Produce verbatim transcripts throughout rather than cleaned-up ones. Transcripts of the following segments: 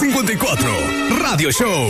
cincuenta y cuatro Radio Show.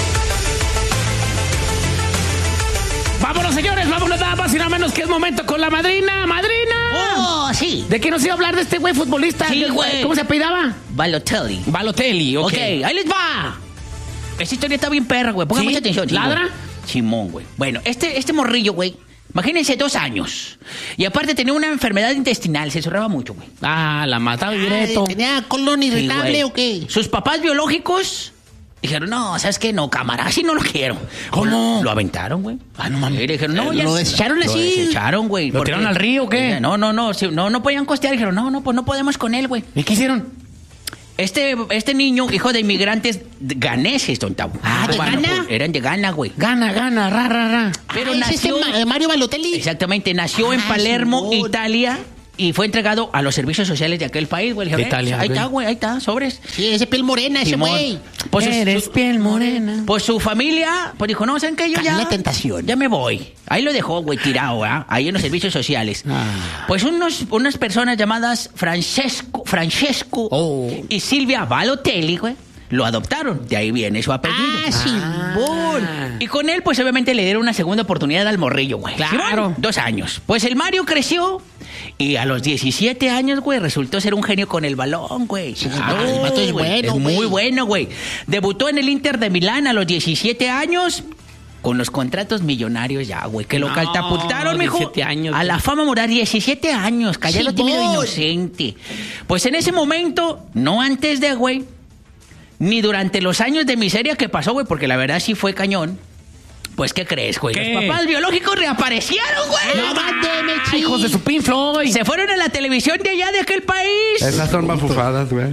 Vámonos, señores, vámonos nada más y nada menos que es momento con la madrina. ¡Madrina! ¡Oh, sí! ¿De qué nos iba a hablar de este güey futbolista? Sí, güey. ¿Cómo se apellidaba? Balotelli. Balotelli, ok. Ok, ahí les va. Esta historia está bien perra, güey. Pongan ¿Sí? mucha atención. ¿Ladra? Simón, güey. Bueno, este, este morrillo, güey. Imagínense, dos años. Y aparte tenía una enfermedad intestinal. Se cerraba mucho, güey. Ah, la mataba directo. ¿Tenía colon irritable Sí, o qué? Sus papás biológicos dijeron, no, ¿sabes qué? No, cámara, así no lo quiero. ¿Cómo? Lo aventaron, güey. Ah, no mames. Y le dijeron, no, ya. ¿Lo desecharon Lo así? desecharon, güey. ¿Lo porque- tiraron al río o qué? No, no, no. sí, No, no podían costear. Dijeron, no, no, pues no podemos con él, güey. ¿Y qué hicieron? Este, este niño, hijo de inmigrantes ganeses, tontavo. Ah, ¿de Bueno, Ghana? pues, eran de Ghana, güey. Gana, gana, ra, ra, ra. Pero Ah, ¿es ese nació... Ma- Mario Balotelli? Exactamente, nació en Ah, Palermo, Simón. Italia, y fue entregado a los servicios sociales de aquel país, güey. Le dijeron, Italia, eh, ahí güey. está, güey, ahí está, sobres. Sí, ese piel morena, ese Simón. güey. Pues su- Eres su- piel morena. Pues su familia, pues dijo, no, ¿saben qué? Yo Cayó ya... la tentación. Ya me voy. Ahí lo dejó, güey, tirado, ¿ah? Ahí en los servicios sociales. Ah. Pues unos, unas personas llamadas Francesco, Francesco Oh. y Silvia Balotelli, güey, lo adoptaron. De ahí viene su apellido. Ah, Simón. Y con él, pues obviamente le dieron una segunda oportunidad al morrillo, güey. Claro. Simón, Dos años. Pues el Mario creció y a los diecisiete años, güey, resultó ser un genio con el balón, güey. Ah, el vato es güey, bueno, Es muy güey. bueno, güey. Debutó en el Inter de Milán a los diecisiete años con los contratos millonarios ya, güey. Que lo No, catapultaron, mijo, diecisiete años, a güey. la fama moral. diecisiete años, callado, Sí, tímido, voy. inocente. Pues en ese momento, no antes de, güey, ni durante los años de miseria que pasó, güey, porque la verdad sí fue cañón. Pues, ¿qué crees, güey? ¿Qué? Los papás biológicos reaparecieron, güey. No mándeme, Ay, hijos de su Pink Floyd. Se fueron a la televisión de allá, de aquel país. Esas son mafufadas, güey.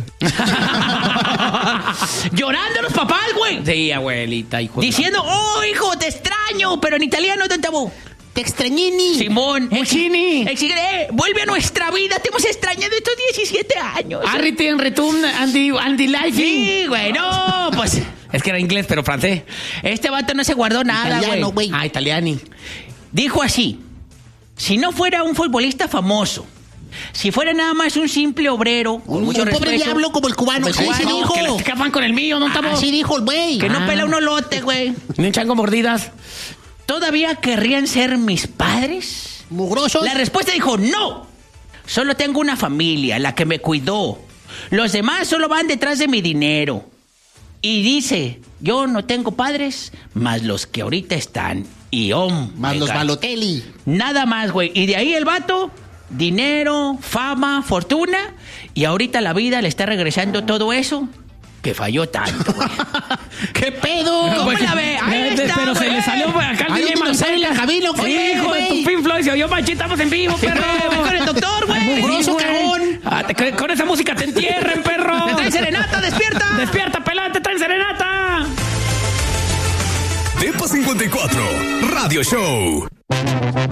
Llorando los papás, güey. Sí, abuelita, hijo de- Diciendo, oh, hijo, te extraño. Pero en italiano, don Tabú. Te extrañini. Simón. Exini. Exi- eh, vuelve a nuestra vida. Te hemos extrañado estos diecisiete años. Arriti en return, Andy, Andy Life. Sí, güey, no, pues... Es que era inglés, pero francés. Este vato no se guardó nada, Italiano, güey. güey. Ah, italiani. Dijo así, si no fuera un futbolista famoso, si fuera nada más un simple obrero, con Un, mucho un pobre respeto, diablo como el cubano. Como Sí, el sí cubano, dijo. Que le escapan con el mío, ¿no estamos? Así dijo el güey. que no Ah. pela un olote, güey, Ni un chango mordidas. ¿todavía querrían ser mis padres? Mugrosos. La respuesta dijo, no, solo tengo una familia, la que me cuidó. Los demás solo van detrás de mi dinero. Y dice, yo no tengo padres, más los que ahorita están. Y om, Más los venga. Balotelli. Nada más, güey. Y de ahí el vato, dinero, fama, fortuna. Y ahorita la vida le está regresando todo eso que falló tanto, güey. ¿Qué pedo? ¿Cómo la ve? Ahí Eh, está, Pero se güey. le salió acá Hay el un D J dinosaurio en la cabina, Sí, güey, hijo de tu güey. Pink Floyd. Se oyó, Machi, estamos en vivo, perro. Ve con el doctor, güey. Mugroso, güey. cagón. Ah, te- con esa música te entierren, perro. ¡Te trae serenata, despierta! Despierta, pelada, te traen serenata. Depa cincuenta y cuatro Radio Show.